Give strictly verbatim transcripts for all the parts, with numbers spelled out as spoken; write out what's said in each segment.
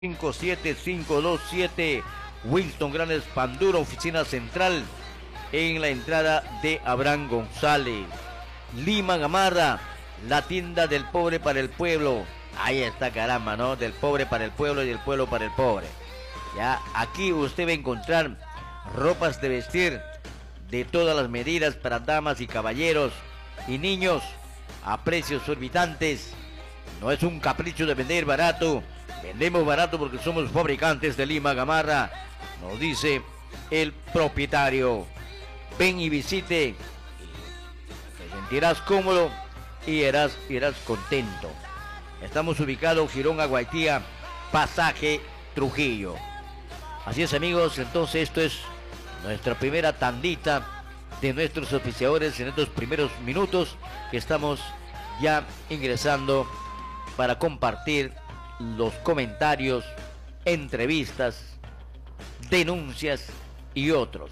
cinco siete cinco dos siete, Winston Grandes Panduro, oficina central, en la entrada de Abraham González. Lima Gamarra, la tienda del pobre para el pueblo. Ahí está, caramba, ¿no? Del pobre para el pueblo y del pueblo para el pobre. Ya, aquí usted va a encontrar ropas de vestir de todas las medidas para damas y caballeros y niños a precios exorbitantes. No es un capricho de vender barato. Vendemos barato porque somos fabricantes de Lima Gamarra, nos dice el propietario. Ven y visite, te sentirás cómodo y irás, irás contento. Estamos ubicados Girón Aguaitía, Pasaje Trujillo. Así es, amigos, entonces esto es nuestra primera tandita de nuestros oficiadores en estos primeros minutos que estamos ya ingresando para compartir los comentarios, entrevistas, denuncias y otros.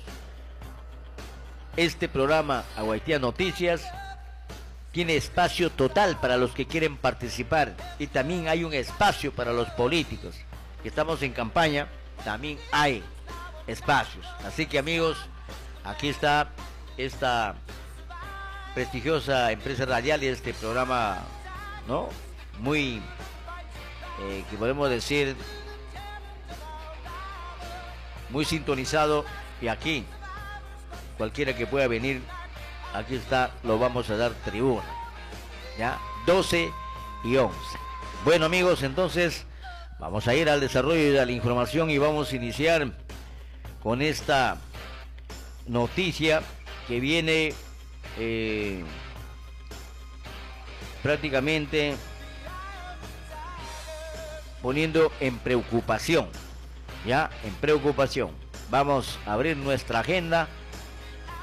Este programa Aguaitía Noticias tiene espacio total para los que quieren participar y también hay un espacio para los políticos que estamos en campaña, también hay espacios. Así que, amigos, aquí está esta prestigiosa empresa radial y este programa, ¿no? Muy Eh, que podemos decir muy sintonizado, y aquí cualquiera que pueda venir, aquí está, lo vamos a dar tribuna, ya, doce y once. Bueno, amigos, entonces vamos a ir al desarrollo de la información y vamos a iniciar con esta noticia que viene eh, prácticamente poniendo en preocupación, ya, en preocupación. Vamos a abrir nuestra agenda